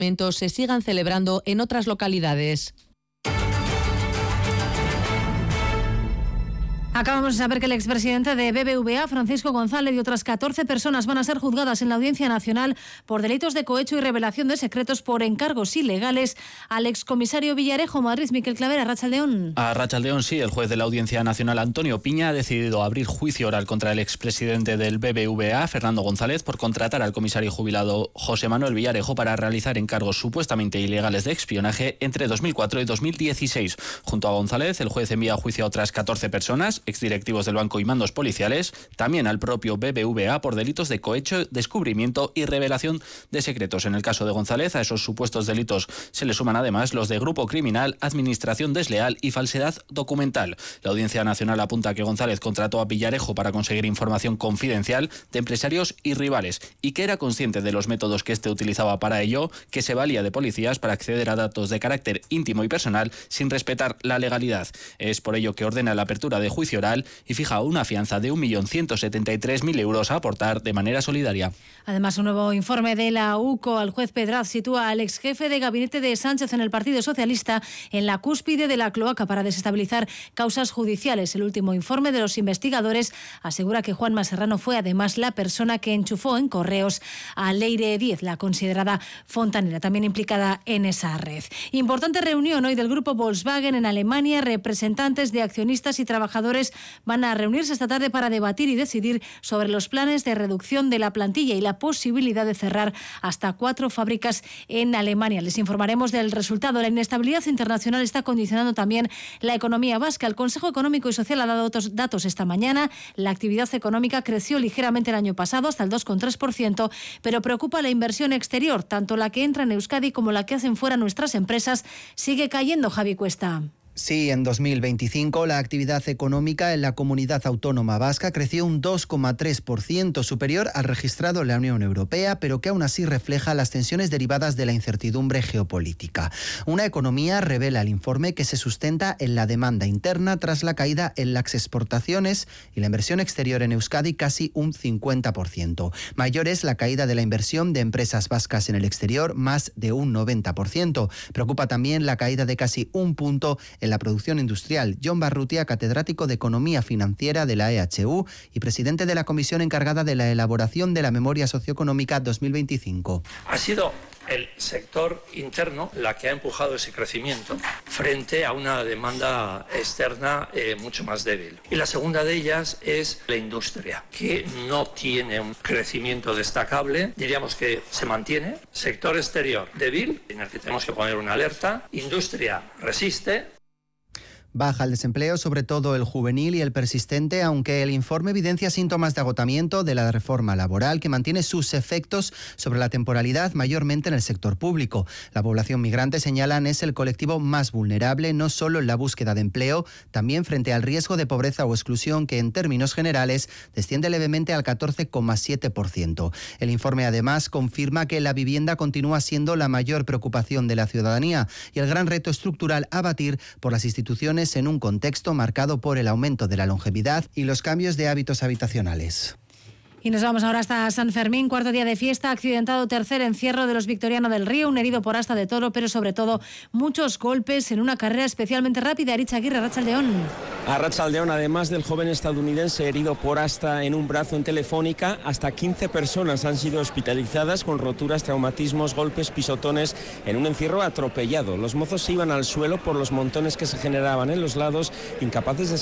eventos se sigan celebrando en otras localidades. Acabamos de saber que el expresidente de BBVA, Francisco González, y otras 14 personas van a ser juzgadas en la Audiencia Nacional por delitos de cohecho y revelación de secretos por encargos ilegales al excomisario Villarejo. Madrid, Miquel Clavera, Arratsaldeón. Arratsaldeón, sí. El juez de la Audiencia Nacional, Antonio Piña, ha decidido abrir juicio oral contra el expresidente del BBVA, Fernando González, por contratar al comisario jubilado José Manuel Villarejo para realizar encargos supuestamente ilegales de espionaje entre 2004 y 2016. Junto a González, el juez envía a juicio a otras 14 personas, exdirectivos del banco y mandos policiales, también al propio BBVA por delitos de cohecho, descubrimiento y revelación de secretos. En el caso de González, a esos supuestos delitos se le suman además los de grupo criminal, administración desleal y falsedad documental. La Audiencia Nacional apunta que González contrató a Villarejo para conseguir información confidencial de empresarios y rivales y que era consciente de los métodos que éste utilizaba para ello, que se valía de policías para acceder a datos de carácter íntimo y personal sin respetar la legalidad. Es por ello que ordena la apertura de juicio oral y fija una fianza de 1.173.000 euros a aportar de manera solidaria. Además, un nuevo informe de la UCO al juez Pedraz sitúa al exjefe de gabinete de Sánchez en el Partido Socialista en la cúspide de la cloaca para desestabilizar causas judiciales. El último informe de los investigadores asegura que Juanma Serrano fue además la persona que enchufó en correos a Leire Díez, la considerada fontanera, también implicada en esa red. Importante reunión hoy del grupo Volkswagen en Alemania. Representantes de accionistas y trabajadores van a reunirse esta tarde para debatir y decidir sobre los planes de reducción de la plantilla y la posibilidad de cerrar hasta 4 fábricas en Alemania. Les informaremos del resultado. La inestabilidad internacional está condicionando también la economía vasca. El Consejo Económico y Social ha dado datos esta mañana. La actividad económica creció ligeramente el año pasado, hasta el 2,3%, pero preocupa la inversión exterior. Tanto la que entra en Euskadi como la que hacen fuera nuestras empresas sigue cayendo. Javi Cuesta. Sí, en 2025 la actividad económica en la comunidad autónoma vasca creció un 2,3%, superior al registrado en la Unión Europea, pero que aún así refleja las tensiones derivadas de la incertidumbre geopolítica. Una economía, revela el informe, que se sustenta en la demanda interna tras la caída en las exportaciones y la inversión exterior en Euskadi casi un 50%. Mayor es la caída de la inversión de empresas vascas en el exterior, más de un 90%. Preocupa también la caída de casi un punto en la producción industrial. Jon Barrutia, catedrático de Economía Financiera de la EHU y presidente de la comisión encargada de la elaboración de la Memoria Socioeconómica 2025. Ha sido el sector interno la que ha empujado ese crecimiento frente a una demanda externa mucho más débil. Y la segunda de ellas es la industria, que no tiene un crecimiento destacable, diríamos que se mantiene. Sector exterior débil, en el que tenemos que poner una alerta. Industria resiste. Baja el desempleo, sobre todo el juvenil y el persistente, aunque el informe evidencia síntomas de agotamiento de la reforma laboral que mantiene sus efectos sobre la temporalidad, mayormente en el sector público. La población migrante, señalan, es el colectivo más vulnerable, no solo en la búsqueda de empleo, también frente al riesgo de pobreza o exclusión, que en términos generales desciende levemente al 14,7%. El informe además confirma que la vivienda continúa siendo la mayor preocupación de la ciudadanía y el gran reto estructural a batir por las instituciones en un contexto marcado por el aumento de la longevidad y los cambios de hábitos habitacionales. Y nos vamos ahora hasta San Fermín, cuarto día de fiesta, accidentado tercer encierro de los Victoriano del Río, un herido por asta de toro, pero sobre todo muchos golpes en una carrera especialmente rápida. Arich Aguirre, Arratsaldeón. Arratsaldeón, además del joven estadounidense herido por asta en un brazo en Telefónica, hasta 15 personas han sido hospitalizadas con roturas, traumatismos, golpes, pisotones en un encierro atropellado. Los mozos se iban al suelo por los montones que se generaban en los lados, incapaces de